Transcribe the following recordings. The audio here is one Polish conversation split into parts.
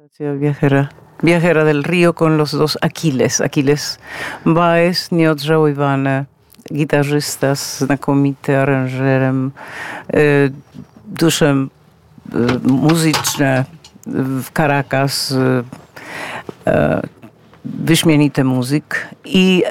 Viajera. Viajera del Río con los dos Aquiles. Aquiles Baez, nieodżałowany gitarzysta, znakomity aranżerem, dusze muzyczne w Caracas, wyśmienity muzyk i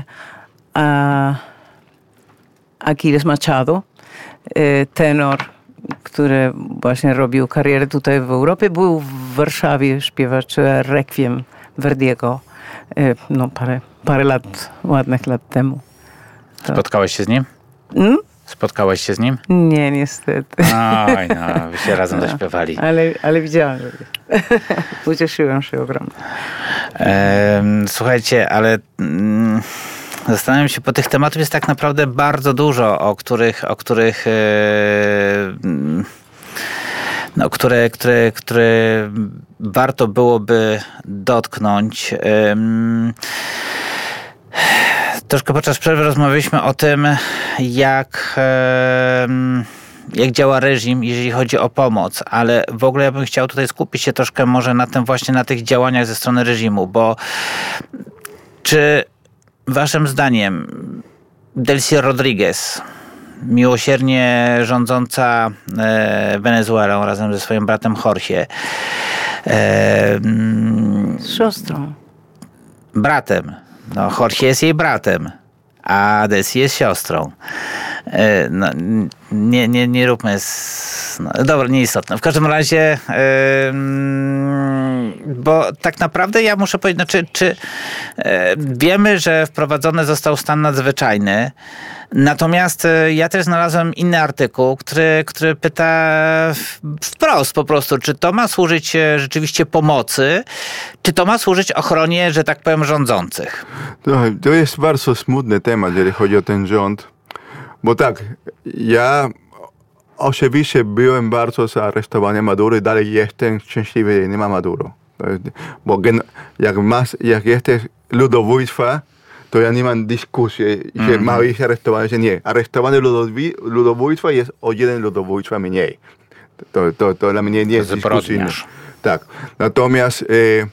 Aquiles Machado, tenor, który właśnie robił karierę tutaj w Europie. Był w Warszawie śpiewać Requiem Verdiego no parę lat, ładnych lat temu. To. Spotkałaś się z nim? Spotkałaś się z nim? Nie, niestety. Oj, no, wy się razem zaśpiewali. Ale widziałam, że ucieszyłam się ogromnie. Słuchajcie, ale zastanawiam się, bo tych tematów jest tak naprawdę bardzo dużo, które warto byłoby dotknąć. Troszkę podczas przerwy rozmawialiśmy o tym, jak działa reżim, jeżeli chodzi o pomoc, ale w ogóle ja bym chciał tutaj skupić się troszkę może na tym właśnie, na tych działaniach ze strony reżimu, bo czy waszym zdaniem Delcy Rodriguez, miłosiernie rządząca Wenezuelą razem ze swoim bratem Jorge, z siostrą. Bratem. No, Jorge jest jej bratem, a Delcy jest siostrą. No, nie róbmy dobra, nieistotne. W każdym razie bo tak naprawdę ja muszę powiedzieć, czy wiemy, że wprowadzony został stan nadzwyczajny, natomiast ja też znalazłem inny artykuł, który pyta wprost po prostu, czy to ma służyć rzeczywiście pomocy, czy to ma służyć ochronie, że tak powiem, rządzących. To jest bardzo smutny temat, jeżeli chodzi o ten rząd, bo tak, ja oczywiście byłem bardzo zaaresztowany Maduro i dalej jestem szczęśliwy, że nie ma Maduro. Bo jak jesteś ludobójstwa, to ja nie mam dyskusji, że ma być aresztowany, że nie. Aresztowany ludobójstwa jest o jeden ludobójstwa mniej. To dla mnie nie jest dyskusyjne. Tak. Natomiast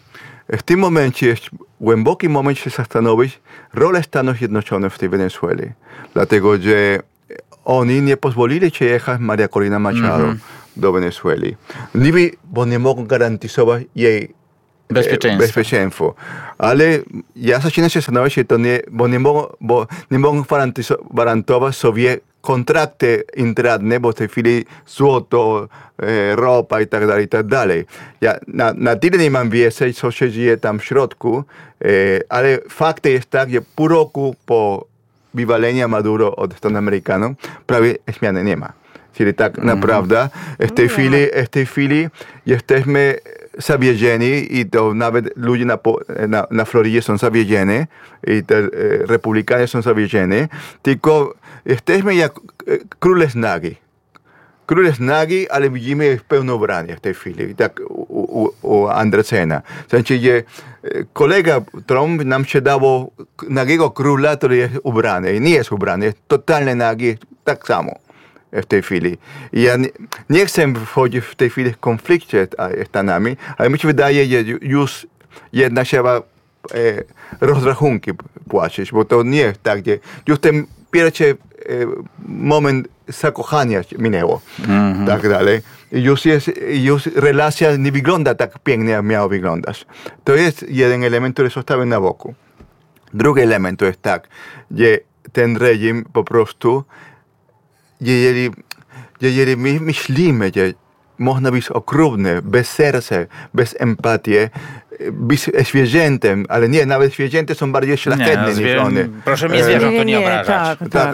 w tym momencie jest głęboki moment się zastanowić rolę Stanów Zjednoczonych w tej Wenezueli. Dlatego, że oni nie pozwolili jechać Maria Corina Machado do Wenezueli. Niby, bo nie mogą gwarantować jej bezpieczeństwo. Ale ja zaczynam się zastanawiać, że to nie, bo nie mogą gwarantować sobie kontrakty intratne, bo w tej chwili złoto, ropa i tak dalej. Ja na tyle nie mam wiedzy, co się dzieje tam w środku, ale fakt jest tak, że pół roku po wywaleniu Maduro od Stanów Amerykanów prawie zmiany nie ma. Czyli tak naprawdę w tej chwili jesteśmy zawiedzieni i to nawet ludzie na Florydzie są zawiedzieni i te republikanie są zawiedzieni, tylko jesteśmy jak króle nagi. Króle nagi, ale widzimy w pełne ubranie w tej chwili, tak u Andresena. W sensie, że kolega Trump nam się dało nagiego króla, który jest ubrany i nie jest ubrany, jest totalnie nagi, tak samo w tej chwili. I ja nie chcę wchodzić w tej chwili w konflikcie z Stanami, ale mi się wydaje, że już jednak trzeba rozrachunki płacić, bo to nie jest tak, że już ten pierwszy moment zakochania minęło, tak dalej. I już relacja nie wygląda tak pięknie, jak miała wyglądać. To jest jeden element, który zostawię na boku. Drugi element to jest tak, że ten reżim po prostu, jeżeli my myślimy, że można być okrutny, bez serca, bez empatii, być zwierzętem, ale nie, nawet zwierzęta są bardziej szlachetne niż one. Proszę mnie zwierząt to nie obrażać. Tak,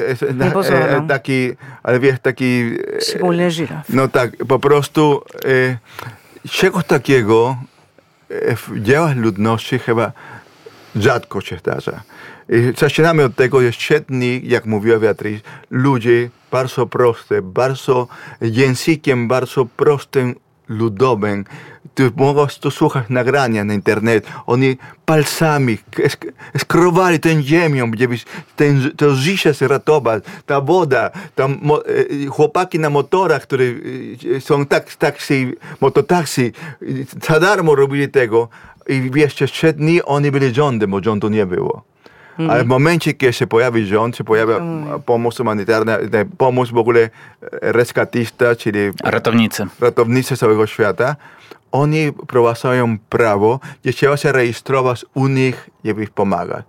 ale wiesz, taki... Szczególnie żyraf. No tak, po prostu czegoś takiego w dziełach ludności chyba rzadko się zdarza. I zaczynamy od tego, że świetni, jak mówiła Beatriz, ludzie bardzo proste, bardzo językiem, bardzo prostym, ludowym, ty możesz to słuchać nagrania na internet. Oni palcami skrowali tę ziemią, gdzie to życie się ratować, ta woda, tam chłopaki na motorach, które są taksi, mototaksi, za darmo robili tego. I jeszcze 3 dni oni byli rządem, bo rządu nie było. Ale w momencie, kiedy się pojawi rząd, się pojawia pomoc humanitarna, pomoc w ogóle rescatista, czyli ratownicy całego świata, oni wprowadzają prawo, gdzie trzeba się rejestrować u nich, żeby ich pomagać.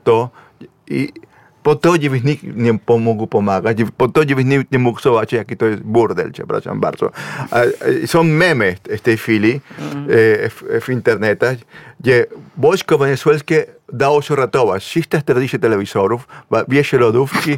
Po to, żeby nikt nie mógł pomagać, po to, żeby nikt nie mógł zobaczyć, jaki to jest burdel, przepraszam bardzo. Są memy w tej chwili w internetach, gdzie wojsko wenezuelskie dało się ratować. 340 telewizorów, wiesie lodówki,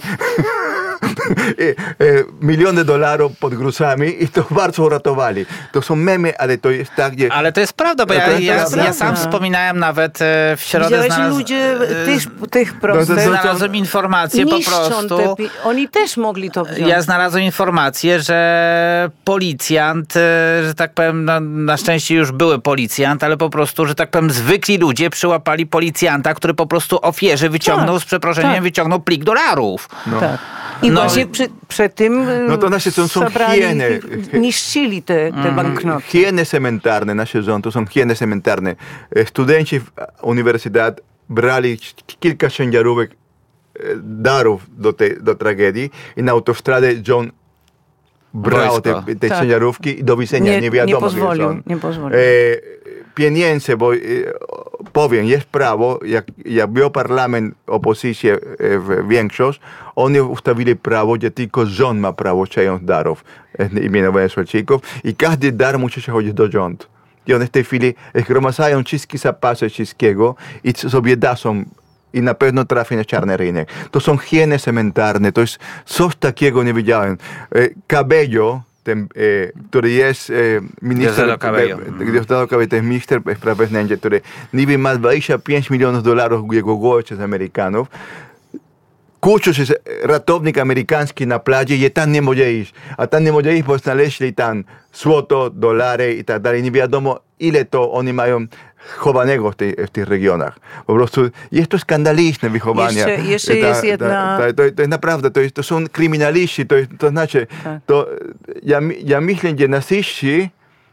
miliony dolarów pod gruzami i to bardzo uratowali. To są memy, ale to jest tak, gdzie... Ale to jest prawda, bo ja sam wspominałem nawet w środę ludzie tych prostych znalazłem informację po prostu. Oni też mogli to wziąć. Ja znalazłem informację, że policjant, że tak powiem, na szczęście już były policjant, ale po prostu, że tak powiem, zwykli ludzie przyłapali policjanta, który po prostu ofierze wyciągnął, z przeproszeniem, wyciągnął plik dolarów. No. Tak. I właśnie przed tym to są hieny. Niszczyli te banknoty. Hieny cementarne, nasze rząd, to są hieny cementarne. Studenci w uniwersytet brali kilka ciężarówek darów do tragedii i na autostradzie John brał te ciężarówki i do widzenia nie wiadomo. Nie pozwolił. Pieniądze, bo powiem, jest prawo, jak był parlament, opozycja większość, oni ustawili prawo, gdzie tylko rząd ma prawo przejąć darów imienia Wenezuelczyków i każdy dar musi się chodzić do rządu. I one w tej chwili zgromadzają wszystkie zapasy wszystkiego i sobie dadzą i na pewno trafi na czarny rynek. To są hieny cementarne, to jest coś takiego nie widziałem. Cabello, który jest minister, to jest minister spraw wewnętrznych, który niby ma $25 milionów w jego głowie przez Amerykanów. Kłócił się ratownik amerykański na plaży i tam nie może iść. A tam nie może iść, bo znaleźli tam złoto, dolary i tak dalej. Nie wiadomo, ile to oni mają chowanego w tych regionach. Po prostu jest to skandaliczne wychowanie. Jeszcze jest jedna... To jest naprawdę, to są kryminaliści, to znaczy, ja myślę, że naziści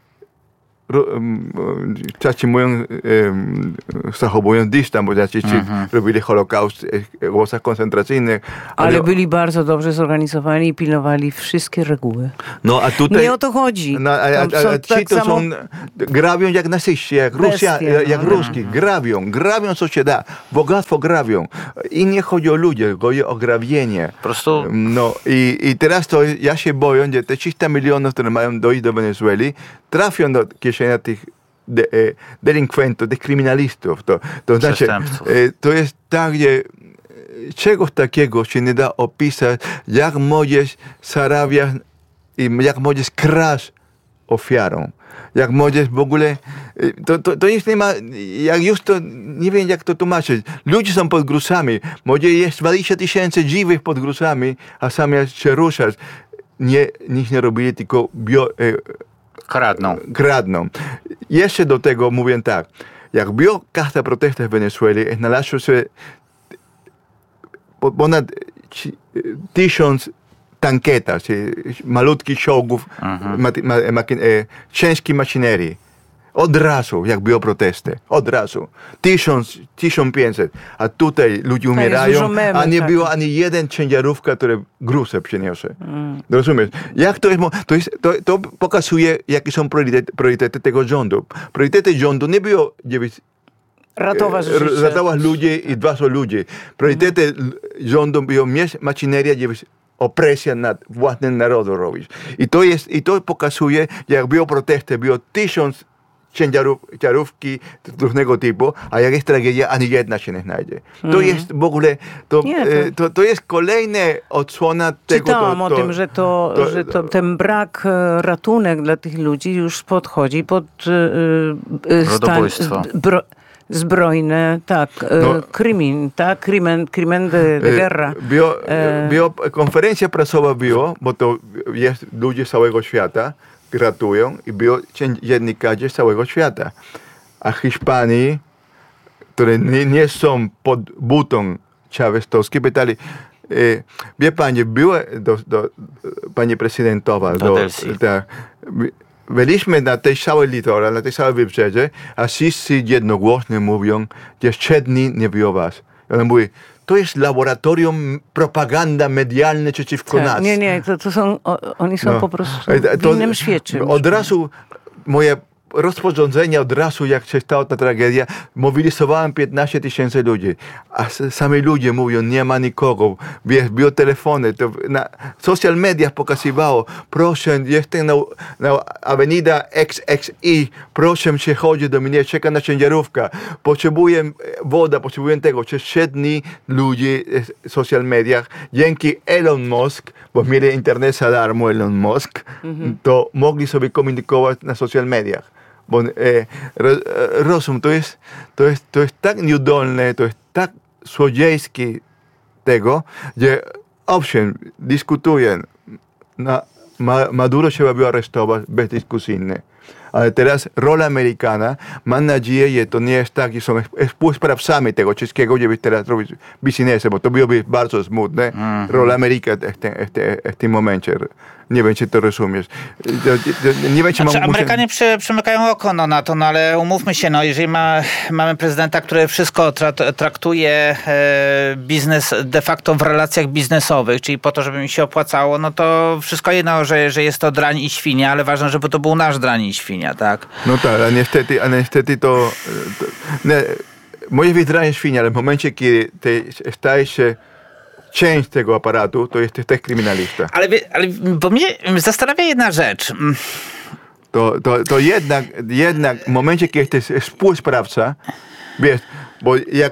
mówią, zachowują dystans, bo naziści robili Holokaust w obozach koncentracyjnych. Ale byli bardzo dobrze zorganizowani i pilnowali wszystkie reguły. No, a tutaj, nie o to chodzi. No, ci to są, grabią jak naziści, jak Ruski, grabią co się da. Bogactwo grabią. I nie chodzi o ludzi, chodzi o grabienie. Po prostu... No i teraz to ja się boję, że te 300 milionów, które mają dojść do Wenezueli, trafią do kieszenia tych delinkwentów, tych kryminalistów. To znaczy, to jest tak, że czegoś takiego się nie da opisać, jak możesz zarabiać i jak możesz kraść ofiarą. Jak możesz w ogóle... To jest nie ma... Jak już to... Nie wiem, jak to tłumaczyć. Ludzie są pod gruzami. Może jest 20 000 żywych pod gruzami, a sami się ruszasz. Nic nie robili, tylko kradną. Jeszcze do tego mówię tak. Jak było każda protesta w Wenezueli, znalazło się ponad 1000 tanketas, malutkich czołgów, ciężkiej maszynerii. Od razu, jak było protesty. Od razu. 1000, 1500. A tutaj ludzie umierają, a nie było ani jeden ciężarówka, który gruzę przyniosę. Rozumiesz? Jak to jest? To pokazuje, jakie są priorytety tego rządu. Priorytety rządu nie było, żeby ratować ludzi i dbać o ludzi. Priorytety rządu było mieć maszyneria, żeby opresja nad własnym narodem robić. I to pokazuje, jak było protesty, było 1000 ciężarówki różnego typu, a jak jest tragedia, ani jedna się nie znajdzie. To jest w ogóle, to jest kolejna odsłona tego. Czytałam o tym, że ten brak ratunek dla tych ludzi już podchodzi pod rodobójstwo. Zbrojne, crimen de guerra. Konferencja prasowa była, bo to jest ludzie z całego świata, gratują i było dziennikarzy z całego świata. A Hiszpanii, które nie są pod butą Chavez-owskie, pytali, wie pani, była pani prezydentowa, byliśmy na tej całej litoral, na tej całej wybrzeże, a wszyscy jednogłośnie mówią, że 3 dni nie było was. I ona mówi, to jest laboratorium propaganda medialne przeciwko nas. Nie, to są, oni są po prostu w innym świecie. Od razu moje rozporządzenie, od razu jak się stała ta tragedia, mobilizowałem 15 000 ludzi. A sami ludzie mówią, nie ma nikogo. Było telefony, to na social mediach pokazywało, proszę, jestem na avenida XXI, proszę się chodzi do mnie, czeka na ciężarówka, potrzebuję woda, potrzebuję tego. Przez 3 dni ludzi w social mediach, dzięki Elon Musk, bo mieli internet za darmo Elon Musk, to mogli sobie komunikować na social mediach. Bo rozum to jest tak nieudolne, to jest tak złodziejskie tego, że owszem, dyskutuję, Maduro trzeba było aresztować bezdyskusyjnie. Ale teraz rola Amerykana, mam nadzieję, że to nie jest tak, że są współsprawcami tego wszystkiego, żeby teraz robić biznesy, bo to byłoby bardzo smutne. Rola Ameryki w tym momencie. Nie wiem, czy to rozumiesz. Nie wiem, czy Amerykanie przymykają oko na to, ale umówmy się, jeżeli mamy prezydenta, który wszystko traktuje biznes de facto w relacjach biznesowych, czyli po to, żeby mi się opłacało, no to wszystko jedno, że jest to drań i świnia, ale ważne, żeby to był nasz drań i świnia, tak? No tak, ale niestety to moje wydranie świnia, ale w momencie, kiedy stajesz się część tego aparatu, to jesteś też kryminalista. Ale bo mnie zastanawia jedna rzecz. To jednak w momencie, kiedy jesteś współsprawca, wiesz, bo jak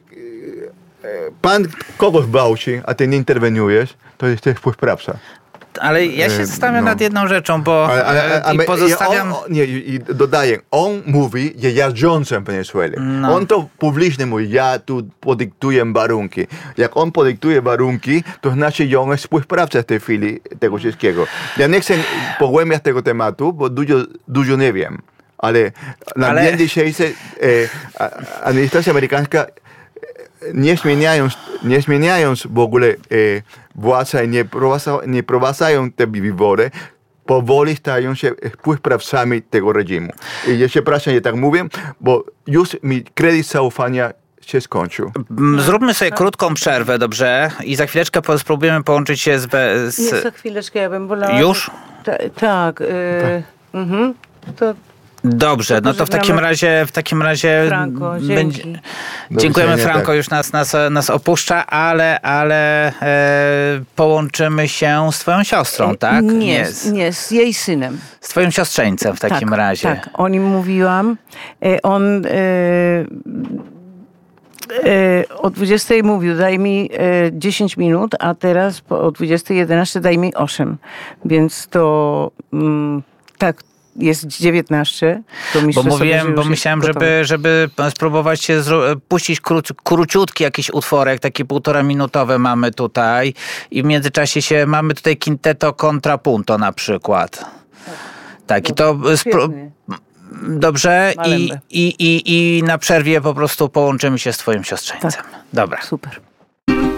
pan kogoś gwałci, a ty nie interweniujesz, to jesteś współsprawca. Ale ja się zastanawiam nad jedną rzeczą, bo pozostawiam... I dodaję, on mówi, że ja rządzę Wenezuelę. No. On to publicznie mówi, ja tu podyktuję warunki. Jak on podyktuje warunki, to znaczy, że on jest współsprawca w tej chwili tego wszystkiego. Ja nie chcę pogłębiać tego tematu, bo dużo nie wiem. Ale na dzień dzisiejszy administracja amerykańska nie zmieniając w ogóle władza i nie prowadzają te wybory, powoli stają się współsprawcami tego reżimu. I ja przepraszam, że tak mówię, bo już mi kredyt zaufania się skończył. Zróbmy sobie krótką przerwę, dobrze? I za chwileczkę spróbujemy połączyć się z... Nie, za chwileczkę, ja bym wolała... Już? Tak. To... Dobrze, no to w takim razie Franco, dzięki. Dziękujemy, Franco, tak. Już nas opuszcza, ale połączymy się z twoją siostrą, tak? Nie, z jej synem. Z twoim siostrzeńcem w takim razie. Tak, o nim mówiłam. On o 20 mówił, daj mi 10 minut, a teraz o 20:11 daj mi 8. Więc to tak, jest 19. To bo myślałem, żeby spróbować się puścić króciutki jakiś utworek, taki 1,5-minutowy mamy tutaj i w międzyczasie mamy tutaj quinteto contrapunto na przykład. Tak, i to... Dobrze, i na przerwie po prostu połączymy się z twoim siostrzeńcem. Tak. Dobra. Super.